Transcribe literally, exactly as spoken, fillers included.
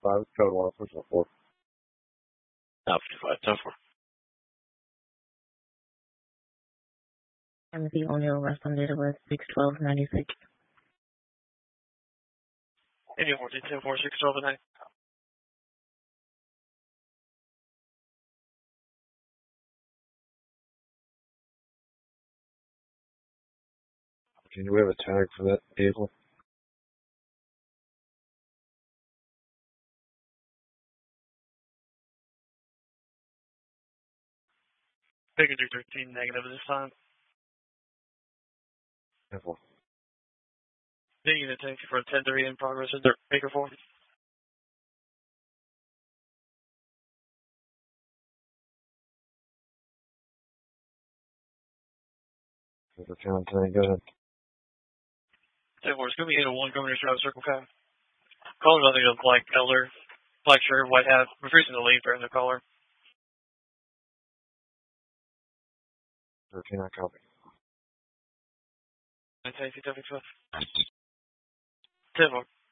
five, code one, push on four. Alpha two five, ten four. Timothy O'Neill, rest on data with six twelve ninety-six. Indian fourteen, ten four, six twelve nine. Can we have a tag for that vehicle? Bigger do thirteen negative this time. ten four. Digging the tank for a ten three in progress in their Baker four. Baker County tank, go ahead. ten four, it's going to be eight oh one, Governor Drive, Circle K. Calling nothing of black color, black shirt, white hat, refusing to leave during the caller. thirteen, I copy. I take it, ten four.